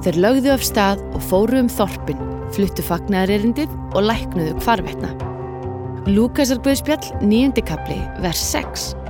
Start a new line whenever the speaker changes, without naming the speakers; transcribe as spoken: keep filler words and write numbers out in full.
Þeir lögðu af stað og fóru um þorpin, fluttu fagnaðarerindið og læknuðu hvarvetna. Lúkasarguðspjall, níundi kafli, vers sex.